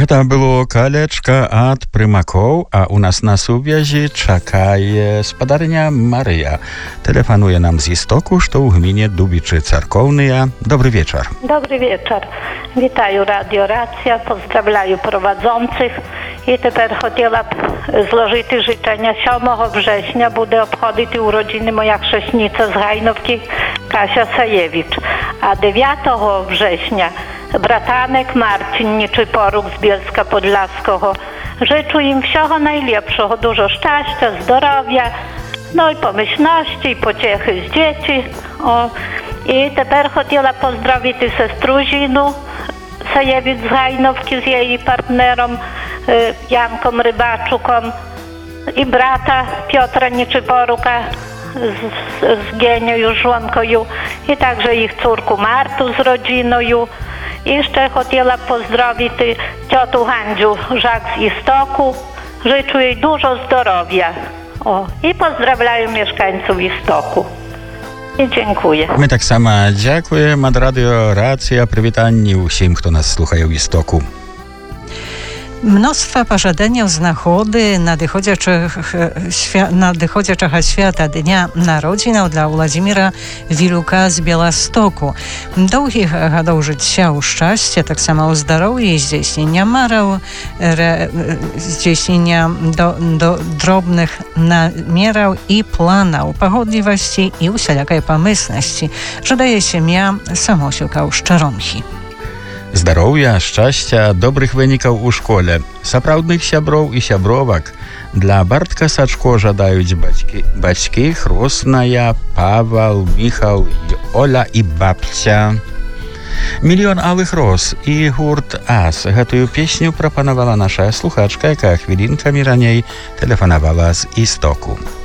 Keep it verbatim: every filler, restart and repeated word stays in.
Гэта было калечка ад прымакоў, а у нас на сувязі чакае спадарня Марыя. Тэлефануе нам з Істоку, што ў гміне Дубічы Царкоўныя. Dobry wieczór. Dobry wieczór. Witają Radio Racja, pozdrawiam prowadzących i teraz chciałam złożyć życzenia. siódmego września będzie obchodzić urodziny moja chrześnica z Hajnówki, Kasia Sajewicz, a dziewiątego września bratanek Marcin Nieczyporuk z Bielska Podlaskiego. Życzę im wszystkiego najlepszego, dużo szczęścia, zdrowia, no i pomyślności, i pociechy z dzieci. O. I teraz chciałam pozdrowić sestrę Zinu Sajewicz z Hajnówki z jej partnerem Janką Rybaczuką i brata Piotra Nieczyporuka z, z Gienią już żonką i także ich córku Martu z rodziną. I jeszcze chciałam pozdrowić ciotę Handziu Żak z Istoku. Życzę jej dużo zdrowia. O, i pozdrawiam mieszkańców Istoku. I dziękuję. My tak samo dziękujemy od Radio Racja. Przywitanie усім, kto nas słuchają w Istoku. Mnóstwo pożądania znachody nadchodzących nadchodzącego świata Dnia Narodzin dla Władimira Wiluka z Białegostoku. Długich lat życia, szczęścia, tak samo zdrowia i zdjęcia marał, zdjęcia do, do drobnych namierał i planów, pogodliwości i wszelakiej pomysłności, że daje się mia samosiłka Szczeromchi. Zdaroўя, шчасця, добрых вынікаў у школе, сапраўдных сяброў і сябровак. Для Бартка Сачко жадаюць бацькі, бацькі Хросная, Павал, Міхал, Оля і бабця. Мільён алых роз і гурт Ас. Гэтую песню прапанавала наша слухачка, якая хвілінкамі раней тэлефанавала з Істоку.